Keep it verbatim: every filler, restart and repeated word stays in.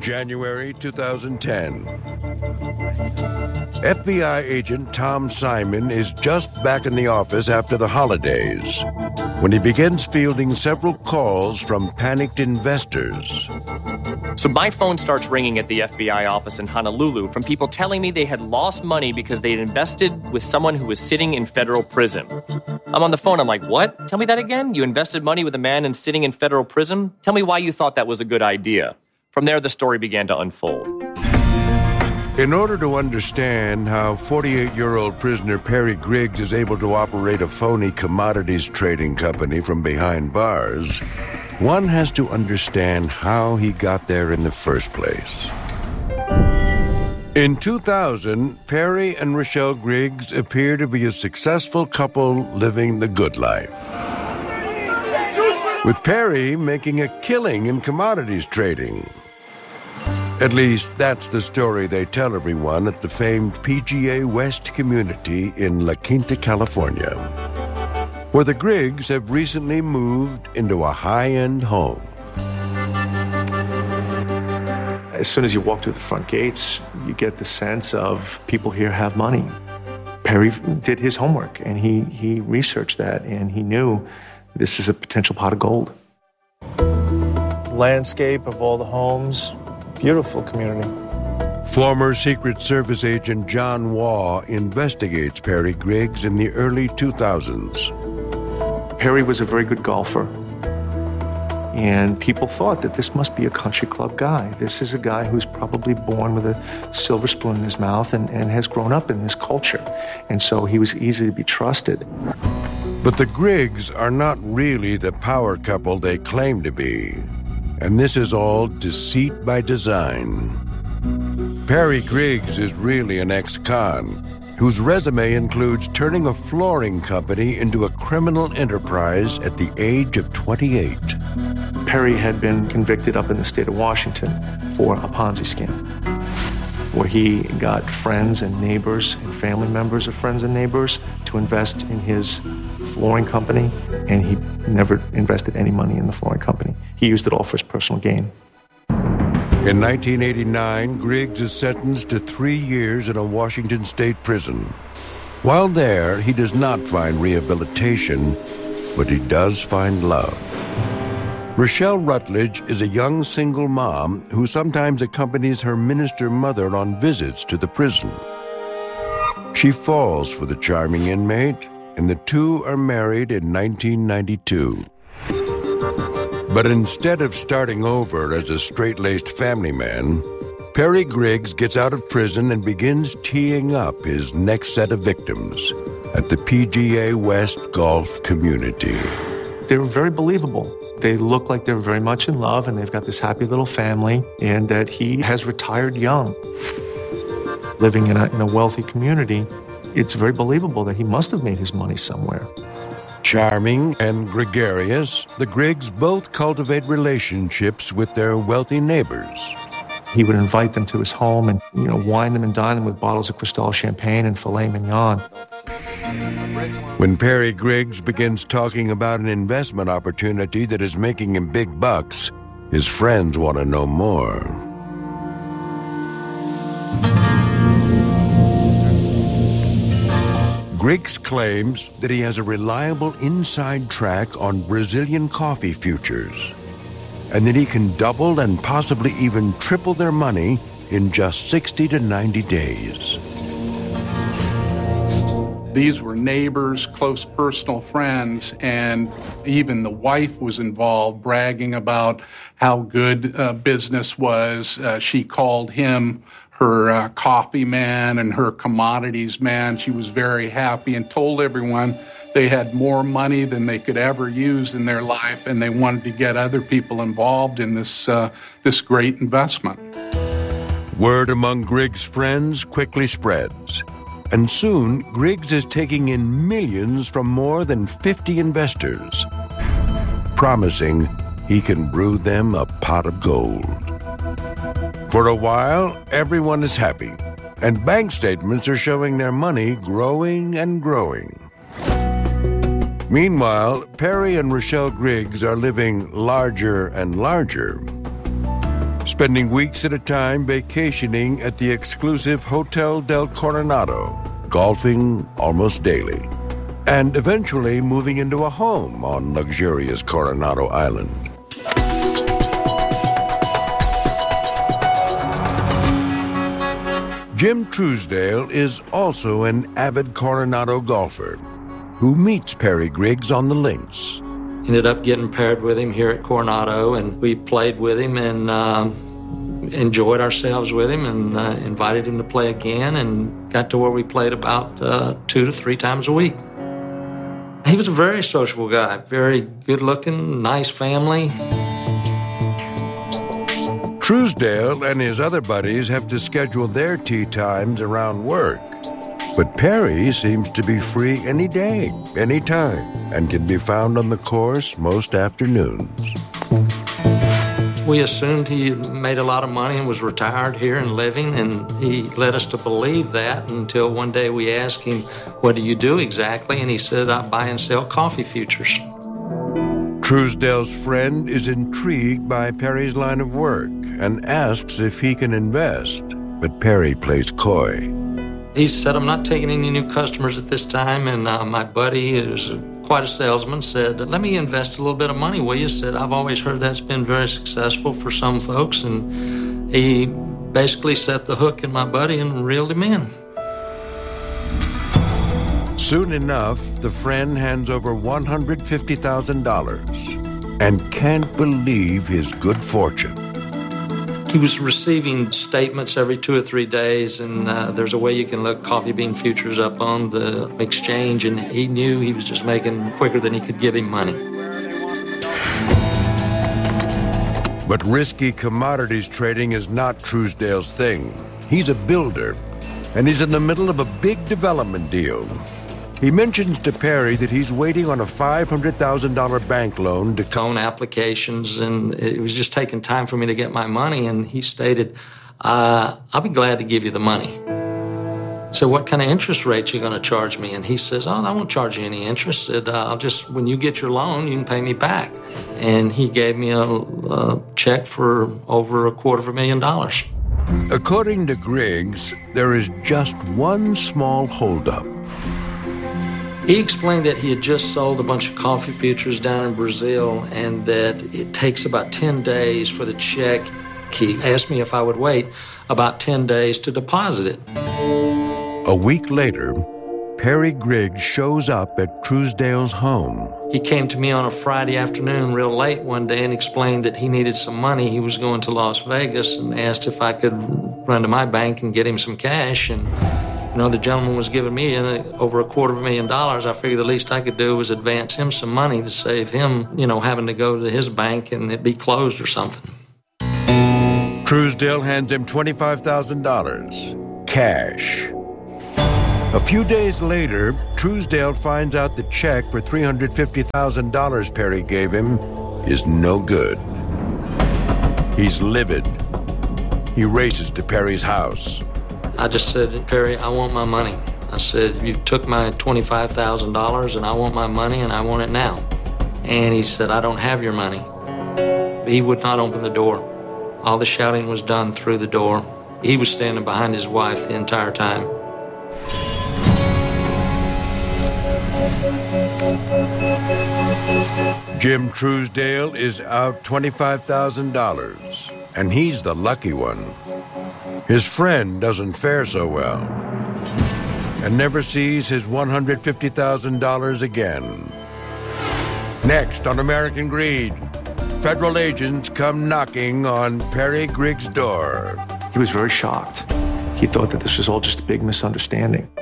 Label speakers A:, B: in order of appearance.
A: January two thousand ten. F B I agent Tom Simon is just back in the office after the holidays when he begins fielding several calls from panicked investors.
B: So my phone starts ringing at the F B I office in Honolulu from people telling me they had lost money because they had invested with someone who was sitting in federal prison. I'm on the phone. I'm like, what? Tell me that again? You invested money with a man and sitting in federal prison? Tell me why you thought that was a good idea. From there, the story began to unfold.
A: In order to understand how forty-eight-year-old prisoner Perry Griggs is able to operate a phony commodities trading company from behind bars, one has to understand how he got there in the first place. In two thousand, Perry and Rochelle Griggs appear to be a successful couple living the good life, with Perry making a killing in commodities trading. At least, that's the story they tell everyone at the famed P G A West community in La Quinta, California, where the Griggs have recently moved into a high-end home.
C: As soon as you walk through the front gates, you get the sense of people here have money. Perry did his homework, and he, he researched that, and he knew this is a potential pot of gold. Landscape of all the homes, beautiful community.
A: Former Secret Service agent John Waugh investigates Perry Griggs in the early two thousands.
C: Perry was a very good golfer, and people thought that this must be a country club guy. This is a guy who's probably born with a silver spoon in his mouth and, and has grown up in this culture, and so he was easy to be trusted.
A: But the Griggs are not really the power couple they claim to be, and this is all deceit by design. Perry Griggs is really an ex-con whose resume includes turning a flooring company into a criminal enterprise at the age of twenty-eight.
C: Perry had been convicted up in the state of Washington for a Ponzi scheme, where he got friends and neighbors and family members of friends and neighbors to invest in his flooring company, and he never invested any money in the flooring company. He used it all for his personal gain.
A: In nineteen eighty-nine, Griggs is sentenced to three years in a Washington state prison. While there, he does not find rehabilitation, but he does find love. Rochelle Rutledge is a young single mom who sometimes accompanies her minister mother on visits to the prison. She falls for the charming inmate, and the two are married in nineteen ninety-two. But instead of starting over as a straight-laced family man, Perry Griggs gets out of prison and begins teeing up his next set of victims at the P G A West golf community.
C: They're very believable. They look like they're very much in love, and they've got this happy little family, and that he has retired young. Living in a, in a wealthy community, it's very believable that he must have made his money somewhere.
A: Charming and gregarious, the Griggs both cultivate relationships with their wealthy neighbors.
C: He would invite them to his home and, you know, wine them and dine them with bottles of Cristal champagne and filet mignon.
A: When Perry Griggs begins talking about an investment opportunity that is making him big bucks, his friends want to know more. Griggs claims that he has a reliable inside track on Brazilian coffee futures, and that he can double and possibly even triple their money in just sixty to ninety days.
D: These were neighbors, close personal friends, and even the wife was involved, bragging about how good uh, business was. Uh, she called him her uh, coffee man and her commodities man. She was very happy and told everyone they had more money than they could ever use in their life, and they wanted to get other people involved in this uh, this great investment.
A: Word among Griggs' friends quickly spreads, and soon Griggs is taking in millions from more than fifty investors, promising he can brew them a pot of gold. For a while, everyone is happy, and bank statements are showing their money growing and growing. Meanwhile, Perry and Rochelle Griggs are living larger and larger. spending weeks at a time vacationing at the exclusive Hotel del Coronado, golfing almost daily, and eventually moving into a home on luxurious Coronado Island. Jim Truesdale is also an avid Coronado golfer who meets Perry Griggs on the links.
E: Ended up getting paired with him here at Coronado, and we played with him and um, enjoyed ourselves with him, and uh, invited him to play again, and got to where we played about uh, two to three times a week. He was a very sociable guy, very good-looking, nice family.
A: Truesdale and his other buddies have to schedule their tee times around work. But Perry seems to be free any day, any time, and can be found on the course most afternoons.
E: We assumed he made a lot of money and was retired here and living, and he led us to believe that until one day we asked him, "What do you do exactly?" And he said, "I buy and sell coffee futures."
A: Truesdale's friend is intrigued by Perry's line of work and asks if he can invest, but Perry plays coy.
E: He said, "I'm not taking any new customers at this time," and uh, my buddy, who's a, quite a salesman, said, "Let me invest a little bit of money, will you?" Said, "I've always heard that's been very successful for some folks," and he basically set the hook in my buddy and reeled him in.
A: Soon enough, the friend hands over one hundred fifty thousand dollars and can't believe his good fortune.
E: He was receiving statements every two or three days, and uh, there's a way you can look coffee bean futures up on the exchange, and he knew he was just making quicker than he could give him money.
A: But risky commodities trading is not Truesdale's thing. He's a builder, and he's in the middle of a big development deal. He mentions to Perry that he's waiting on a five hundred thousand dollars bank loan to
E: come. Applications, and it was just taking time for me to get my money, and he stated, uh, "I'll be glad to give you the money." So what kind of interest rate you going to charge me? And he says, "Oh, I won't charge you any interest. Said, uh, I'll just, when you get your loan, you can pay me back." And he gave me a, a check for over a quarter of a million dollars.
A: According to Griggs, there is just one small holdup.
E: He explained that he had just sold a bunch of coffee futures down in Brazil, and that it takes about ten days for the check. He asked me if I would wait about ten days to deposit it.
A: A week later, Perry Griggs shows up at Truesdale's home.
E: He came to me on a Friday afternoon real late one day and explained that he needed some money. He was going to Las Vegas, and asked if I could run to my bank and get him some cash. And you know, the gentleman was giving me over a quarter of a million dollars. I figured the least I could do was advance him some money to save him, you know, having to go to his bank and it be closed or something.
A: Truesdale hands him twenty-five thousand dollars, cash. A few days later, Truesdale finds out the check for three hundred fifty thousand dollars Perry gave him is no good. He's livid. He races to Perry's house.
E: I just said, "Perry, I want my money." I said, "You took my twenty-five thousand dollars and I want my money and I want it now." And he said, "I don't have your money." He would not open the door. All the shouting was done through the door. He was standing behind his wife the entire time.
A: Jim Truesdale is out twenty-five thousand dollars, and he's the lucky one. His friend doesn't fare so well and never sees his one hundred fifty thousand dollars again. Next on American Greed, federal agents come knocking on Perry Griggs' door.
C: He was very shocked. He thought that this was all just a big misunderstanding.